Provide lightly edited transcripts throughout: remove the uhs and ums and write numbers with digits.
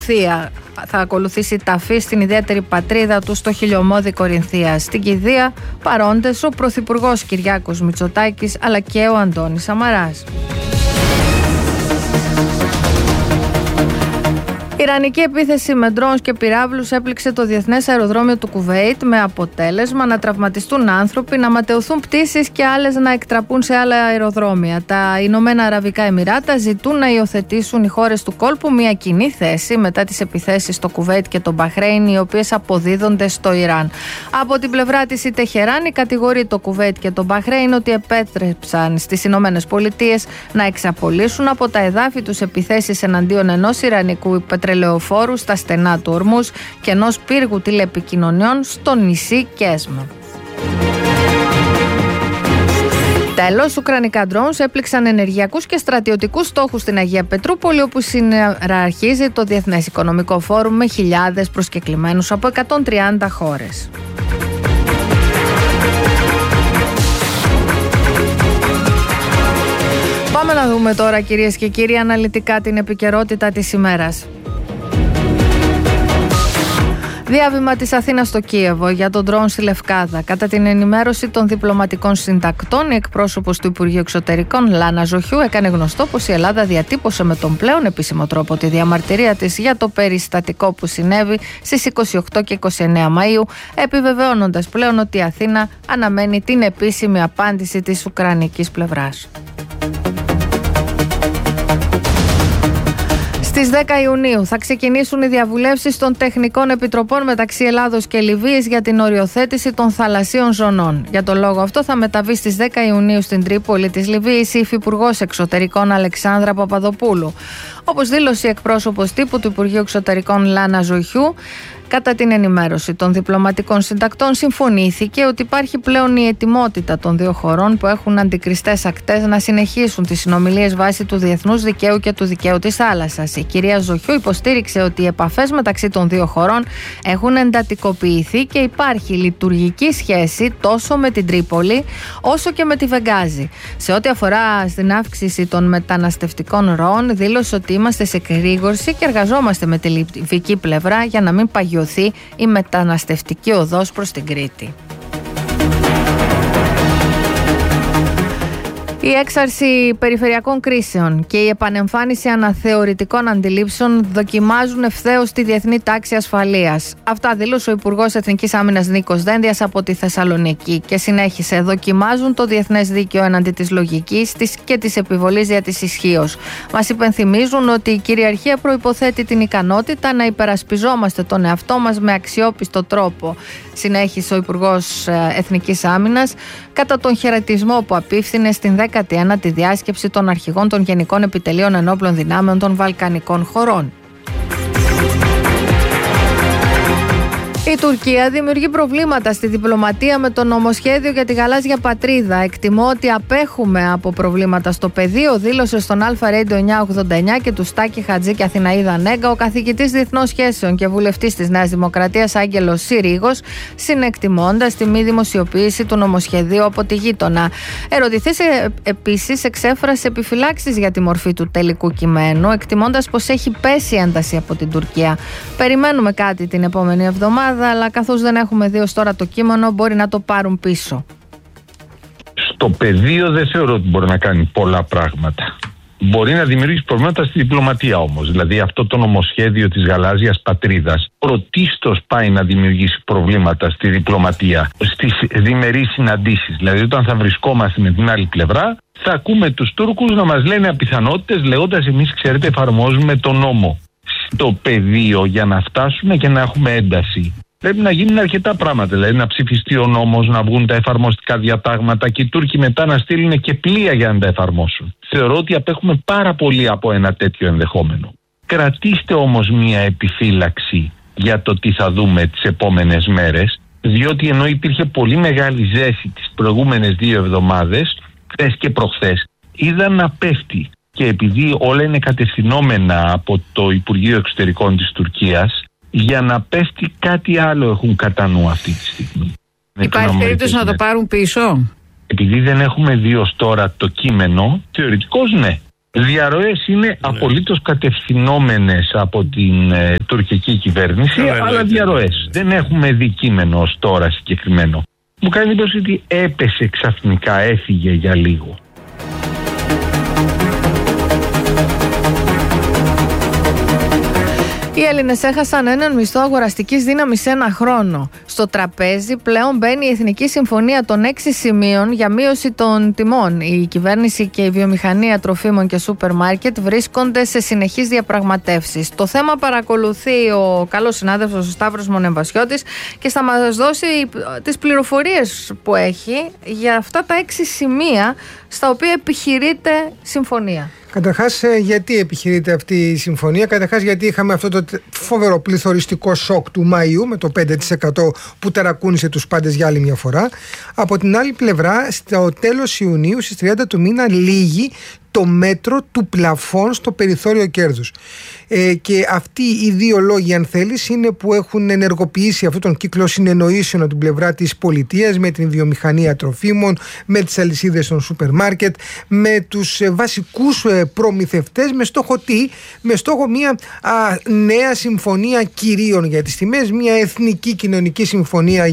Θα ακολουθήσει ταφή στην ιδιαίτερη πατρίδα του στο χιλιομώδη Κορινθίας. Στην κηδεία παρόντες ο Πρωθυπουργός Κυριάκος Μητσοτάκης αλλά και ο Αντώνης Σαμαράς. Η ιρανική επίθεση με ντρόουνς και πυράβλους έπληξε το διεθνές αεροδρόμιο του Κουβέιτ με αποτέλεσμα να τραυματιστούν άνθρωποι, να ματαιωθούν πτήσεις και άλλες να εκτραπούν σε άλλα αεροδρόμια. Τα Ηνωμένα Αραβικά Εμιράτα ζητούν να υιοθετήσουν οι χώρες του κόλπου μια κοινή θέση μετά τις επιθέσεις στο Κουβέιτ και το Μπαχρέιν, οι οποίες αποδίδονται στο Ιράν. Από την πλευρά της η Τεχεράνη κατηγορεί το Κουβέιτ και το Μπαχρέιν ότι επέτρεψαν στις Ηνωμένες Πολιτείες να εξαπολύσουν από τα εδάφη τους επιθέσεις εναντίον ενός ιρανικού πετρελαιοφόρου στα στενά του Ορμούς και ενός πύργου τηλεπικοινωνιών στο νησί Κέσμα. Τέλος, ουκρανικά ντρόουνς έπληξαν ενεργειακούς και στρατιωτικούς στόχους στην Αγία Πετρούπολη, όπου συναρχίζει το Διεθνές Οικονομικό Φόρουμ με χιλιάδες προσκεκλημένους από 130 χώρες. Πάμε να δούμε τώρα, κυρίες και κύριοι, αναλυτικά την επικαιρότητα της ημέρας. Διάβημα της Αθήνας στο Κίεβο για τον ντρόουν στη Λευκάδα. Κατά την ενημέρωση των διπλωματικών συντακτών, η εκπρόσωπος του Υπουργείου Εξωτερικών, Λάνα Ζοχιού, έκανε γνωστό πως η Ελλάδα διατύπωσε με τον πλέον επίσημο τρόπο τη διαμαρτυρία της για το περιστατικό που συνέβη στις 28 και 29 Μαΐου, επιβεβαιώνοντας πλέον ότι η Αθήνα αναμένει την επίσημη απάντηση της ουκρανικής πλευράς. Στις 10 Ιουνίου θα ξεκινήσουν οι διαβουλεύσεις των τεχνικών επιτροπών μεταξύ Ελλάδος και Λιβύης για την οριοθέτηση των θαλασσίων ζωνών. Για τον λόγο αυτό θα μεταβεί στις 10 Ιουνίου στην Τρίπολη της Λιβύης η Υφυπουργός Εξωτερικών Αλεξάνδρα Παπαδοπούλου. Όπως δήλωσε η εκπρόσωπος τύπου του Υπουργείου Εξωτερικών Λάνα Ζοχιού, κατά την ενημέρωση των διπλωματικών συντακτών συμφωνήθηκε ότι υπάρχει πλέον η ετοιμότητα των δύο χωρών που έχουν αντικριστές ακτές να συνεχίσουν τις συνομιλίες βάσει του διεθνούς δικαίου και του δικαίου της θάλασσας. Η κυρία Ζοχιού υποστήριξε ότι οι επαφές μεταξύ των δύο χωρών έχουν εντατικοποιηθεί και υπάρχει λειτουργική σχέση τόσο με την Τρίπολη όσο και με τη Βενγκάζη. Σε ό,τι αφορά στην αύξηση των μεταναστευτικών ροών, δήλωσε ότι είμαστε σε εκρήγορση και εργαζόμαστε με τη λιβική πλευρά για να μην παγιωθεί η μεταναστευτική οδός προς την Κρήτη. Η έξαρση περιφερειακών κρίσεων και η επανεμφάνιση αναθεωρητικών αντιλήψεων δοκιμάζουν ευθέως τη διεθνή τάξη ασφαλείας. Αυτά δήλωσε ο Υπουργός Εθνικής Άμυνας Νίκος Δένδιας από τη Θεσσαλονίκη και συνέχισε: δοκιμάζουν το διεθνές δίκαιο έναντι της λογικής και της επιβολής δια της ισχύως. Μας υπενθυμίζουν ότι η κυριαρχία προϋποθέτει την ικανότητα να υπερασπιζόμαστε τον εαυτό μας με αξιόπιστο τρόπο, συνέχισε ο Υπουργός Εθνικής Άμυνας κατά τον χαιρετισμό που απίφθινε στην 19η διάσκεψη των αρχηγών των Γενικών Επιτελείων Ενόπλων Δυνάμεων των Βαλκανικών χωρών. Η Τουρκία δημιουργεί προβλήματα στη διπλωματία με το νομοσχέδιο για τη γαλάζια πατρίδα. Εκτιμώ ότι απέχουμε από προβλήματα στο πεδίο, δήλωσε στον Alpha Radio 989 και του Στάκη Χατζή και Αθηναίδα Νέγκα ο καθηγητής Διεθνών Σχέσεων και βουλευτής της Νέας Δημοκρατίας Άγγελος Συρίγος, συνεκτιμώντας τη μη δημοσιοποίηση του νομοσχεδίου από τη γείτονα. Ερωτηθής επίσης εξέφρασε επιφυλάξεις για τη μορφή του τελικού κειμένου, εκτιμώντας πως έχει πέσει ένταση από την Τουρκία. Περιμένουμε κάτι την επόμενη εβδομάδα, αλλά καθώς δεν έχουμε δει ως τώρα το κείμενο, μπορεί να το πάρουν πίσω. Στο πεδίο δεν θεωρώ ότι μπορεί να κάνει πολλά πράγματα. Μπορεί να δημιουργήσει προβλήματα στη διπλωματία όμως. Δηλαδή αυτό το νομοσχέδιο της γαλάζιας πατρίδας πρωτίστως πάει να δημιουργήσει προβλήματα στη διπλωματία, στις διμερείς συναντήσεις. Δηλαδή όταν θα βρισκόμαστε με την άλλη πλευρά, θα ακούμε τους Τούρκους να μας λένε απιθανότητες λέγοντας εμείς ξέρετε εφαρμόζουμε τον νόμο. Στο πεδίο για να φτάσουμε και να έχουμε ένταση πρέπει να γίνουν αρκετά πράγματα, δηλαδή να ψηφιστεί ο νόμος, να βγουν τα εφαρμοστικά διατάγματα και οι Τούρκοι μετά να στείλουν και πλοία για να τα εφαρμόσουν. Θεωρώ ότι απέχουμε πάρα πολύ από ένα τέτοιο ενδεχόμενο. Κρατήστε όμως μια επιφύλαξη για το τι θα δούμε τις επόμενες μέρες, διότι ενώ υπήρχε πολύ μεγάλη ζέση τις προηγούμενες 2 εβδομάδες, χθες και προχθές, είδα να πέφτει. Και επειδή όλα είναι κατευθυνόμενα από το Υπουργείο Εξωτερικών της Τουρκίας, για να πέφτει κάτι άλλο έχουν κατά νου αυτή τη στιγμή. Υπάρχει περίπτωση να το πάρουν πίσω? Επειδή δεν έχουμε δει ως τώρα το κείμενο, θεωρητικώς ναι. Διαρροές είναι απολύτως κατευθυνόμενες από την τουρκική κυβέρνηση, αλλά διαρροές. Δεν έχουμε δει κείμενο ως τώρα συγκεκριμένο. Μου κάνει εντύπωση ότι έπεσε ξαφνικά, έφυγε για λίγο. Οι Έλληνες έχασαν έναν μισθό αγοραστικής δύναμης ένα χρόνο. Στο τραπέζι πλέον μπαίνει η Εθνική Συμφωνία των 6 σημείων για μείωση των τιμών. Η κυβέρνηση και η βιομηχανία τροφίμων και σούπερ μάρκετ βρίσκονται σε συνεχείς διαπραγματεύσεις. Το θέμα παρακολουθεί ο καλός συνάδελφος ο Σταύρος Μονεμβασιώτης και θα μας δώσει τις πληροφορίες που έχει για αυτά τα 6 σημεία στα οποία επιχειρείται συμφωνία. Καταρχάς, γιατί επιχειρείται αυτή η συμφωνία? Καταρχάς, γιατί είχαμε αυτό το φοβερό πληθωριστικό σοκ του Μαΐου με το 5% που ταρακούνησε τους πάντες για άλλη μια φορά. Από την άλλη πλευρά, στο τέλος Ιουνίου, στις 30 του μήνα, λήγει το μέτρο του πλαφών στο περιθώριο κέρδους. Και αυτοί οι δύο λόγοι, αν θέλεις, είναι που έχουν ενεργοποιήσει αυτόν τον κύκλο συνεννοήσεων από την πλευρά της πολιτείας με την βιομηχανία τροφίμων, με τις αλυσίδες των σούπερ μάρκετ, με τους βασικούς προμηθευτές, με στόχο τι? Με στόχο μια νέα συμφωνία κυρίων για τις τιμές, μια εθνική κοινωνική συμφωνία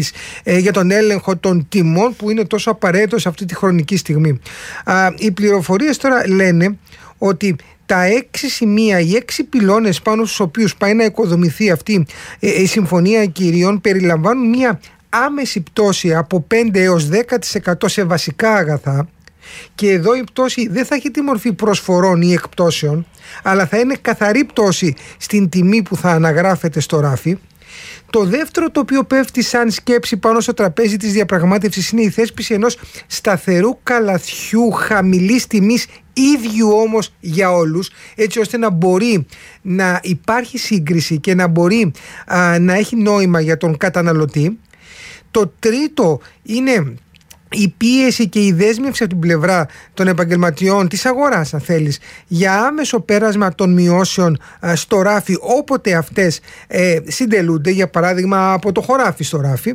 για τον έλεγχο των τιμών που είναι τόσο απαραίτητο σε αυτή τη χρονική στιγμή. Οι πληροφορίες τώρα λένε ότι τα 6 σημεία, οι 6 πυλώνες πάνω στους οποίους πάει να οικοδομηθεί αυτή η συμφωνία κυρίων περιλαμβάνουν μια άμεση πτώση από 5 έως 10% σε βασικά αγαθά, και εδώ η πτώση δεν θα έχει τη μορφή προσφορών ή εκπτώσεων, αλλά θα είναι καθαρή πτώση στην τιμή που θα αναγράφεται στο ράφι. Το δεύτερο το οποίο πέφτει σαν σκέψη πάνω στο τραπέζι της διαπραγμάτευσης είναι η θέσπιση ενός σταθερού καλαθιού χαμηλής τιμής, ίδιου όμως για όλους, έτσι ώστε να μπορεί να υπάρχει σύγκριση και να μπορεί να έχει νόημα για τον καταναλωτή. Το τρίτο είναι η πίεση και η δέσμευση από την πλευρά των επαγγελματιών της αγοράς, αν θέλεις, για άμεσο πέρασμα των μειώσεων στο ράφι όποτε αυτές συντελούνται, για παράδειγμα από το χωράφι στο ράφι.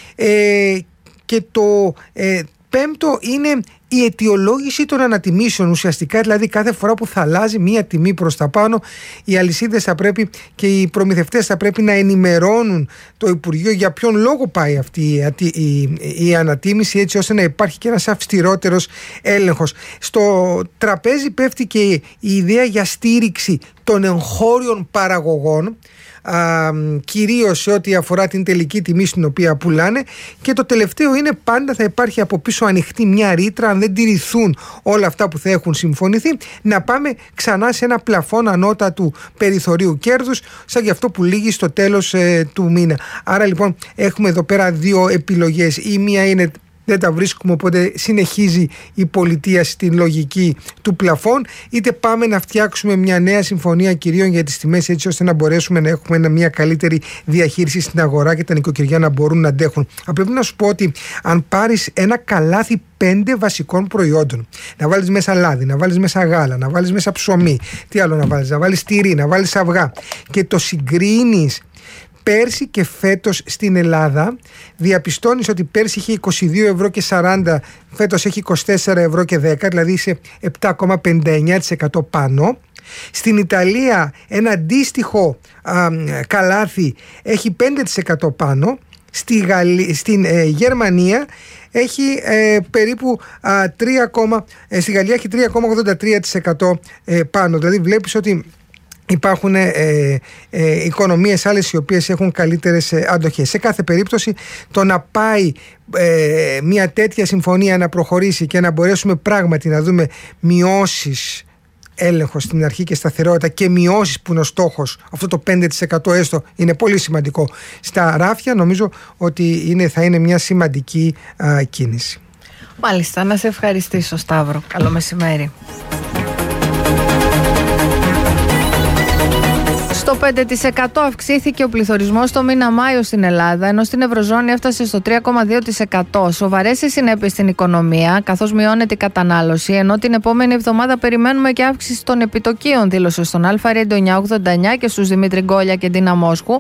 Και το πέμπτο είναι η αιτιολόγηση των ανατιμήσεων. Ουσιαστικά, δηλαδή, κάθε φορά που θα αλλάζει μία τιμή προς τα πάνω, οι αλυσίδες θα πρέπει και οι προμηθευτές θα πρέπει να ενημερώνουν το Υπουργείο για ποιον λόγο πάει αυτή η ανατίμηση, έτσι ώστε να υπάρχει και ένας αυστηρότερος έλεγχος. Στο τραπέζι πέφτει και η ιδέα για στήριξη των εγχώριων παραγωγών, κυρίως σε ό,τι αφορά την τελική τιμή στην οποία πουλάνε. Και το τελευταίο είναι πάντα θα υπάρχει από πίσω ανοιχτή μια ρήτρα, αν δεν τηρηθούν όλα αυτά που θα έχουν συμφωνηθεί, να πάμε ξανά σε ένα πλαφόν ανώτατου περιθωρίου κέρδους, σαν και αυτό που λήγει στο τέλος του μήνα. Άρα λοιπόν έχουμε εδώ πέρα δύο επιλογές. Η μία είναι δεν τα βρίσκουμε, οπότε συνεχίζει η πολιτεία στην λογική του πλαφών, είτε πάμε να φτιάξουμε μια νέα συμφωνία κυρίων για τις τιμές, έτσι ώστε να μπορέσουμε να έχουμε μια καλύτερη διαχείριση στην αγορά και τα νοικοκυριά να μπορούν να αντέχουν. Πρέπει να σου πω ότι αν πάρεις ένα καλάθι 5 βασικών προϊόντων, να βάλεις μέσα λάδι, να βάλεις μέσα γάλα, να βάλεις μέσα ψωμί, τι άλλο να βάλεις τυρί, να βάλεις αυγά, και το συγκρίνεις πέρσι και φέτος στην Ελλάδα, διαπιστώνεις ότι πέρσι είχε 22 ευρώ και 40, φέτος έχει 24 ευρώ και 10, δηλαδή σε 7,59% πάνω. Στην Ιταλία ένα αντίστοιχο καλάθι έχει 5% πάνω. Στην Γερμανία έχει περίπου στη Γαλλία έχει 3,83% πάνω. Δηλαδή βλέπεις ότι υπάρχουν οικονομίες άλλες οι οποίες έχουν καλύτερες αντοχές. Σε κάθε περίπτωση το να πάει μια τέτοια συμφωνία να προχωρήσει και να μπορέσουμε πράγματι να δούμε μειώσεις, έλεγχο στην αρχή και σταθερότητα, και μειώσεις που είναι ο στόχος, αυτό το 5% έστω, είναι πολύ σημαντικό στα ράφια, νομίζω ότι θα είναι μια σημαντική κίνηση. Μάλιστα, να σε ευχαριστήσω, Σταύρο. Καλό μεσημέρι. Στο 5% αυξήθηκε ο πληθωρισμός το μήνα Μάιο στην Ελλάδα, ενώ στην Ευρωζώνη έφτασε στο 3,2%. Σοβαρές οι συνέπειες στην οικονομία, καθώς μειώνεται η κατανάλωση, ενώ την επόμενη εβδομάδα περιμένουμε και αύξηση των επιτοκίων, δήλωσε στον Αλφα Radio 989 και στους Δημήτρη Γκόλια και Ντίνα Μόσχου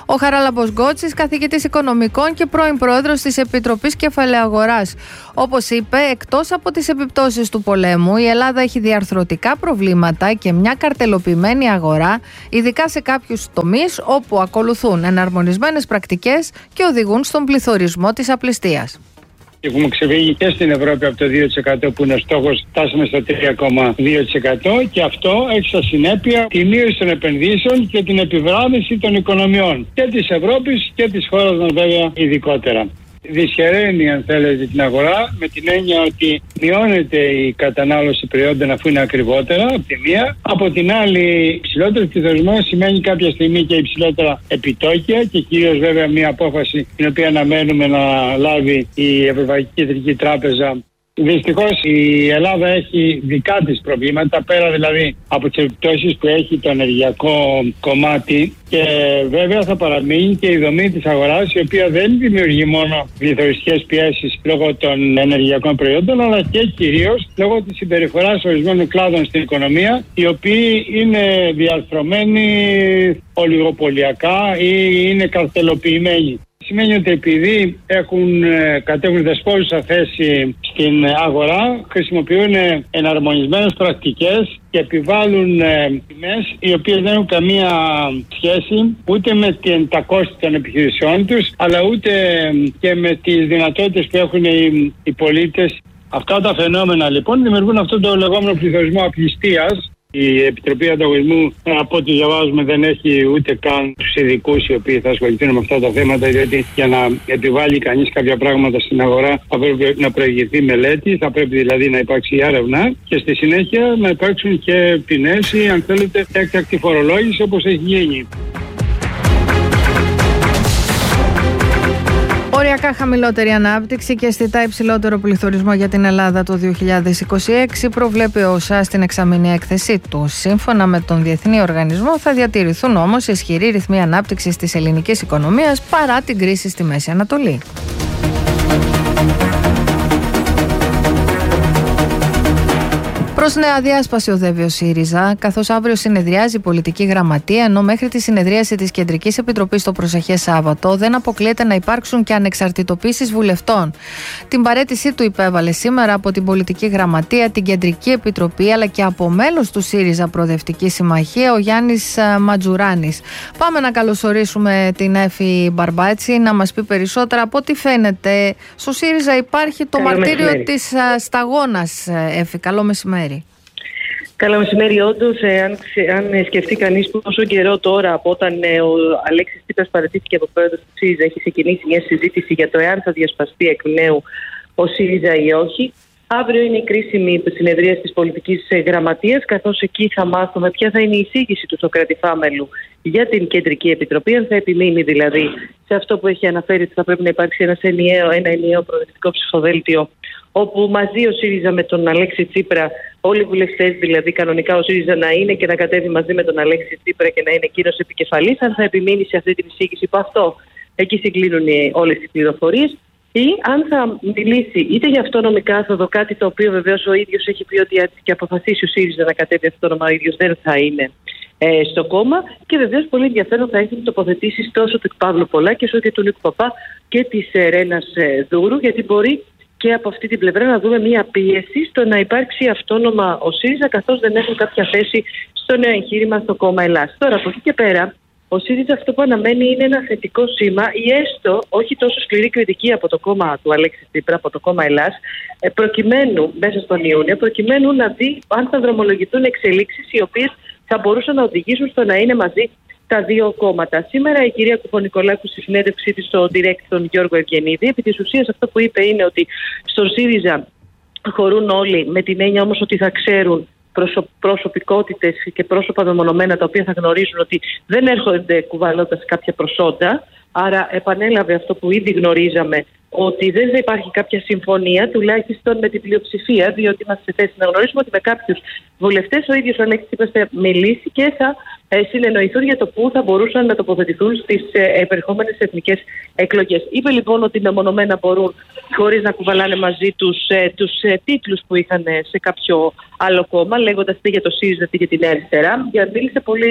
Ο Χαράλαμπος Γκότσης, καθηγητής οικονομικών και πρώην πρόεδρος της Επιτροπής Κεφαλαιαγοράς. Όπως είπε, εκτός από τις επιπτώσεις του πολέμου, η Ελλάδα έχει διαρθρωτικά προβλήματα και μια καρτελοποιημένη αγορά, ειδικά σε κάποιους τομείς όπου ακολουθούν εναρμονισμένες πρακτικές και οδηγούν στον πληθωρισμό της απληστίας. Έχουμε ξεφύγει και στην Ευρώπη από το 2% που είναι ο στόχος, φτάσαμε στο 3,2% και αυτό έχει σαν συνέπεια τη μείωση των επενδύσεων και την επιβράδυνση των οικονομιών και της Ευρώπης και της χώρας μας βέβαια ειδικότερα. Δυσχεραίνει, αν θέλετε, την αγορά με την έννοια ότι μειώνεται η κατανάλωση προϊόντων αφού είναι ακριβότερα από τη μία. Από την άλλη, υψηλότερο πληθωρισμό σημαίνει κάποια στιγμή και υψηλότερα επιτόκια και κυρίως βέβαια μια απόφαση την οποία αναμένουμε να λάβει η Ευρωπαϊκή Κεντρική Τράπεζα. Δυστυχώς η Ελλάδα έχει δικά της προβλήματα, πέρα δηλαδή από τις επιπτώσεις που έχει το ενεργειακό κομμάτι, και βέβαια θα παραμείνει και η δομή της αγοράς, η οποία δεν δημιουργεί μόνο πληθωριστικές πιέσεις λόγω των ενεργειακών προϊόντων, αλλά και κυρίως λόγω της συμπεριφοράς ορισμένων κλάδων στην οικονομία, οι οποίοι είναι διαρθρωμένοι ολιγοπολιακά ή είναι καρτελοποιημένοι. Σημαίνει ότι επειδή κατέχουν δεσπόζουσα θέση στην αγορά, χρησιμοποιούν εναρμονισμένες πρακτικές και επιβάλλουν τιμές οι οποίες δεν έχουν καμία σχέση ούτε με τα κόστη των επιχειρήσεών τους, αλλά ούτε και με τις δυνατότητες που έχουν οι πολίτες. Αυτά τα φαινόμενα λοιπόν δημιουργούν αυτό το λεγόμενο πληθωρισμό απληστίας. Η Επιτροπή Ανταγωνισμού, από ό,τι διαβάζουμε, δεν έχει ούτε καν τους ειδικούς οι οποίοι θα ασχοληθούν με αυτά τα θέματα, διότι για να επιβάλλει κανείς κάποια πράγματα στην αγορά θα πρέπει να προηγηθεί μελέτη, θα πρέπει δηλαδή να υπάρξει έρευνα και στη συνέχεια να υπάρξουν και ποινές ή, αν θέλετε, έκτακτη φορολόγηση όπως έχει γίνει. Οριακά χαμηλότερη ανάπτυξη και αισθητά υψηλότερο πληθωρισμό για την Ελλάδα το 2026 προβλέπει ο ΩΣΑ στην εξαμηνή έκθεσή του. Σύμφωνα με τον Διεθνή Οργανισμό, θα διατηρηθούν όμως ισχυροί ρυθμοί ανάπτυξης της ελληνικής οικονομίας παρά την κρίση στη Μέση Ανατολή. Προς νέα διάσπαση οδεύει ο ΣΥΡΙΖΑ, καθώς αύριο συνεδριάζει η πολιτική γραμματεία, ενώ μέχρι τη συνεδρίαση της Κεντρικής Επιτροπής το προσεχές Σάββατο δεν αποκλείεται να υπάρξουν και ανεξαρτητοποίησεις βουλευτών. Την παραίτησή του υπέβαλε σήμερα από την πολιτική γραμματεία, την Κεντρική Επιτροπή, αλλά και από μέλος του ΣΥΡΙΖΑ Προοδευτική Συμμαχία, ο Γιάννης Ματζουράνης. Πάμε να καλωσορίσουμε την Έφη Μπαρμπάτση να μας πει περισσότερα. Από ό,τι φαίνεται, στο ΣΥΡΙΖΑ υπάρχει το μαρτύριο της σταγόνας. Έφη, καλό μεσημέρι. Καλό μεσημέρι, όντως. Αν σκεφτεί κανείς πόσο καιρό τώρα από όταν ο Αλέξης Τσίπρας παραιτήθηκε από πρόεδρος του ΣΥΡΙΖΑ, έχει ξεκινήσει μια συζήτηση για το εάν θα διασπαστεί εκ νέου ο ΣΥΡΙΖΑ ή όχι. Αύριο είναι η κρίσιμη συνεδρία της πολιτικής γραμματείας, καθώς εκεί θα μάθουμε ποια θα είναι η εισήγηση του Σωκράτη Φάμελου για την Κεντρική Επιτροπή, αν θα επιμείνει δηλαδή σε αυτό που έχει αναφέρει ότι θα πρέπει να υπάρξει ένα ενιαίο προοδευτικό ψηφοδέλτιο, όπου μαζί ο ΣΥΡΙΖΑ με τον Αλέξη Τσίπρα, όλοι οι βουλευτές δηλαδή, κανονικά ο ΣΥΡΙΖΑ να είναι και να κατέβει μαζί με τον Αλέξη Τσίπρα και να είναι εκείνος επικεφαλής, αν θα επιμείνει σε αυτή την εισήγηση που αυτό, εκεί συγκλίνουν όλες τις πληροφορίες, ή αν θα μιλήσει είτε για αυτόνομη κάθοδο, κάτι το οποίο βεβαίως ο ίδιος έχει πει ότι και αποφασίσει ο ΣΥΡΙΖΑ να κατέβει αυτόνομα, ο ίδιος δεν θα είναι στο κόμμα. Και βεβαίως πολύ ενδιαφέρον θα έχουν τοποθετήσεις τόσο του Παύλου Πολάκη όσο και του Νίκου Παπά και της Ρένας Δούρου, γιατί μπορεί και από αυτή την πλευρά να δούμε μία πίεση στο να υπάρξει αυτόνομα ο ΣΥΡΙΖΑ, καθώς δεν έχουν κάποια θέση στο νέο εγχείρημα στο κόμμα Ελλάς. Τώρα, από εκεί και πέρα, ο ΣΥΡΙΖΑ αυτό που αναμένει είναι ένα θετικό σήμα, ή έστω όχι τόσο σκληρή κριτική από το κόμμα του Αλέξη Τσίπρα, από το κόμμα Ελλάς, προκειμένου μέσα στον Ιούνιο, προκειμένου να δει αν θα δρομολογηθούν εξελίξεις οι οποίες θα μπορούσαν να οδηγήσουν στο να είναι μαζί τα δύο κόμματα. Σήμερα η κυρία Κουπονικολάκου στη συνέντευξή της στο direct τον Γιώργο Ευγενίδη, επί της ουσίας αυτό που είπε είναι ότι στον ΣΥΡΙΖΑ χωρούν όλοι, με την έννοια όμως ότι θα ξέρουν προσωπικότητες και πρόσωπα μεμονωμένα τα οποία θα γνωρίζουν ότι δεν έρχονται κουβαλώντας κάποια προσόντα. Άρα επανέλαβε αυτό που ήδη γνωρίζαμε, ότι δεν θα υπάρχει κάποια συμφωνία, τουλάχιστον με την πλειοψηφία, διότι είμαστε σε θέση να γνωρίσουμε ότι με κάποιους βουλευτές ο ίδιος ο Αλέξης Τσίπρας θα μιλήσει και θα συνεννοηθούν για το πού θα μπορούσαν να τοποθετηθούν στις επερχόμενες εθνικές εκλογές. Είπε λοιπόν ότι μεμονωμένα μπορούν, χωρίς να κουβαλάνε μαζί τους τίτλους που είχαν σε κάποιο άλλο κόμμα, λέγοντας τι για το ΣΥΡΙΖΑ, τι για την Αριστερά. Μίλησε πολύ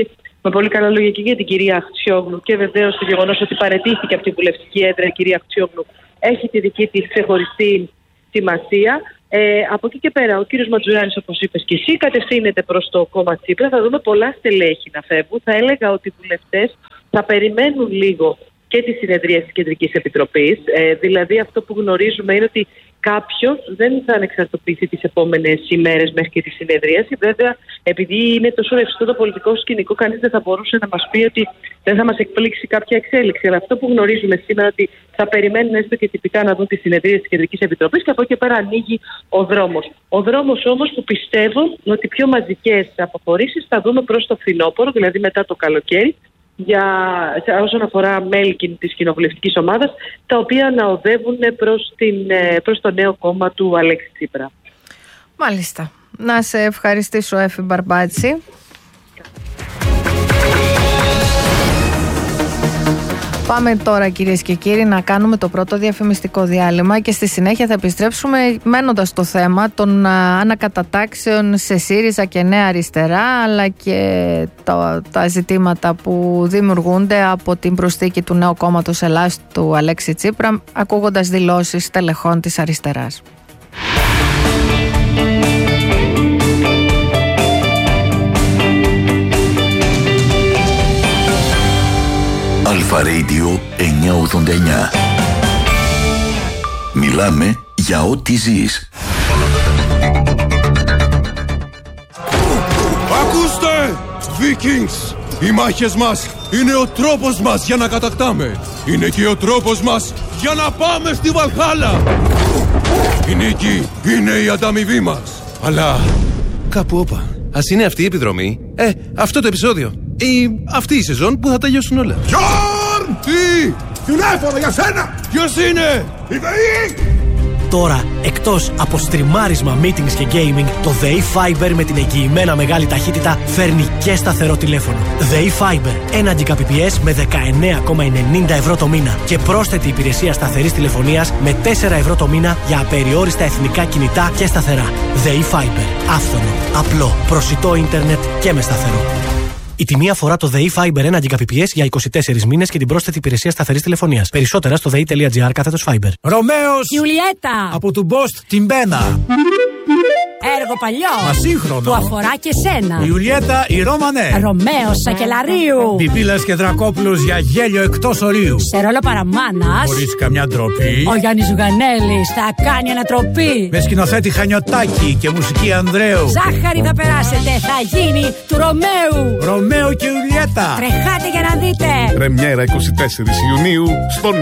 με πολύ καλά λόγια και για την κυρία Αχτσιόγλου και βεβαίως το γεγονός ότι παραιτήθηκε από την βουλευτική έδρα η κυρία Αχτσιόγλου έχει τη δική της ξεχωριστή σημασία. Από εκεί και πέρα, ο κύριος Ματζουράνης, όπως είπες και εσύ, κατευθύνεται προς το κόμμα Τσίπρα. Θα δούμε πολλά στελέχη να φεύγουν. Θα έλεγα ότι οι βουλευτές θα περιμένουν λίγο και τη συνεδρία της Κεντρικής Επιτροπής. Δηλαδή, αυτό που γνωρίζουμε είναι ότι κάποιος δεν θα ανεξαρτοποιηθεί τις επόμενες ημέρες μέχρι και τη συνεδρίαση. Βέβαια, επειδή είναι τόσο ρευστό το πολιτικό σκηνικό, κανείς δεν θα μπορούσε να μας πει ότι δεν θα μας εκπλήξει κάποια εξέλιξη. Αλλά αυτό που γνωρίζουμε σήμερα ότι θα περιμένουν έστω και τυπικά να δουν τη συνεδρία της Κεντρικής Επιτροπής και από εκεί πέρα ανοίγει ο δρόμος. Ο δρόμος όμως που πιστεύω ότι πιο μαζικές αποχωρήσεις θα δούμε προς το φθινόπωρο, δηλαδή μετά το καλοκαίρι, όσον αφορά μέλη της κοινοβουλευτικής ομάδας, τα οποία να οδεύουν προς το νέο κόμμα του Αλέξη Τσίπρα. Μάλιστα. Να σε ευχαριστήσω, Έφη Μπαρμπάτση. Πάμε τώρα, κυρίες και κύριοι, να κάνουμε το πρώτο διαφημιστικό διάλειμμα και στη συνέχεια θα επιστρέψουμε μένοντας στο θέμα των ανακατατάξεων σε ΣΥΡΙΖΑ και Νέα Αριστερά, αλλά και τα ζητήματα που δημιουργούνται από την προσθήκη του νέου κόμματος Ελλάς του Αλέξη Τσίπρα, ακούγοντας δηλώσεις τελεχών της αριστεράς. Αλφα Radio 989. Μιλάμε για ό,τι ζεις. Ακούστε! Vikings! Οι μάχες μας είναι ο τρόπος μας για να κατακτάμε. Είναι και ο τρόπος μας για να πάμε στη Βαλχάλα. Η νίκη είναι η ανταμοιβή μας. Αλλά κάπου όπα. Ας είναι αυτή η επιδρομή, αυτό το επεισόδιο ή αυτή η σεζόν που θα τελειώσουν όλα. Γιόρν! Τι! Τηλέφωνο για σένα! Ποιος είναι? Η ΔΕΗ! Τώρα, εκτός από στριμάρισμα, meetings και gaming, το ΔΕΗ Fiber με την εγγυημένα μεγάλη ταχύτητα φέρνει και σταθερό τηλέφωνο. ΔΕΗ Fiber, 1 Gbps με 19,90 ευρώ το μήνα και πρόσθετη υπηρεσία σταθερής τηλεφωνίας με 4 ευρώ το μήνα για απεριόριστα εθνικά κινητά και σταθερά. ΔΕΗ Fiber, άφθονο, απλό, προσιτό ίντερνετ και με σταθερό. Η τιμή αφορά το ΔΕΗ Fiber 1 Gbps για 24 μήνες και την πρόσθετη υπηρεσία σταθερής τηλεφωνίας. Περισσότερα στο dei.gr/Fiber. Ρωμαίος Ιουλιέτα από του Μπόστ την Μπένα. Έργο παλιό. Μα σύγχρονο. Που αφορά και σένα. Η Ιουλιέτα η Ρώμανε. Ρωμαίος Σακελαρίου. Πιπίλας και Δρακόπουλος για γέλιο εκτός ορίου. Σε ρόλο παραμάνας. Χωρίς καμιά ντροπή. Ο Γιάννης Ζουγανέλης θα κάνει ανατροπή. Με σκηνοθέτη Χανιωτάκη και μουσική Ανδρέου. Ζάχαρη θα περάσετε. Θα γίνει του Ρωμαίου. Ρωμαίο και Ιουλιέτα. Τρεχάτε για να δείτε. Πρεμιέρα 24 Ιουνίου στον